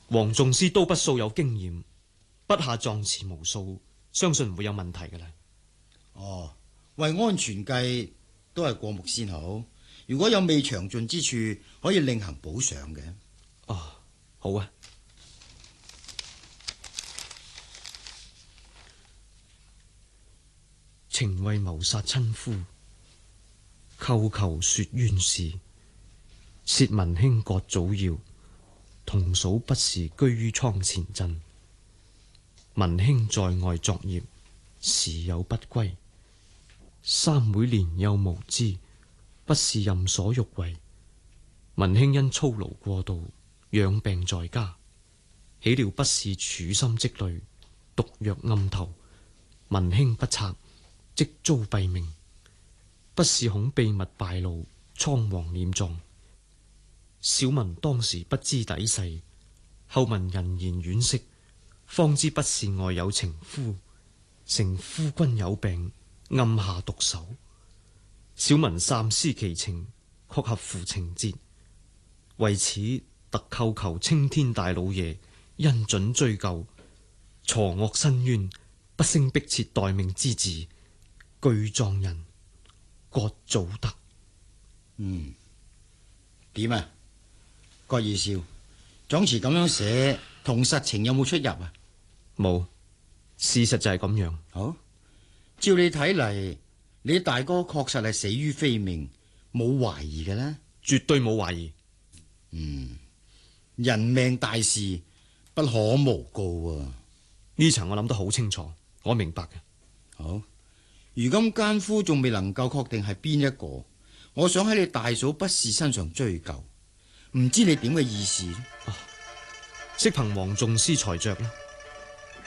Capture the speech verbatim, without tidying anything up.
黃仲師都不素有經驗，筆下狀詞無數，相信唔會有問題㗎啦。 哦，為安全計都係過目先好。如果有未詳盡之處，可以另行補上嘅。 哦，好啊。情為謀殺親夫，叩求說冤事。薛文卿割祖堯，同嫂不時居於倉前鎮。文卿在外作業，時有不歸。三妹年幼無知，不是任所欲為。文卿因操勞過度，養病在家，豈料不是處心積慮，毒藥暗投，文卿不察，即遭斃命。不是恐秘密敗露，倉皇殮葬。小文當時不知底細，後聞人言惋惜，方知不是外有情夫，成夫君有病，暗下毒手。小文三思其情，確合乎情節，為此特叩求青天大老爺恩准追究，鋤惡申冤，不勝迫切待命之至，具狀人割祖德。 嗯，點啊？郭二少，狀詞咁樣寫，同實情有冇出入啊？ 冇，事實就係咁樣。 好，照你睇嚟，你大哥確實係死於非命，冇懷疑嘅啦。 絕對冇懷疑。 嗯，人命大事不可誣告啊！ 呢層我諗得好清楚，我明白嘅。 好，如今奸夫仲未能夠確定係邊一個，我想喺你大嫂不是身上追究，唔知你點嘅意思呢？ 啊，悉憑黃仲師裁着啦。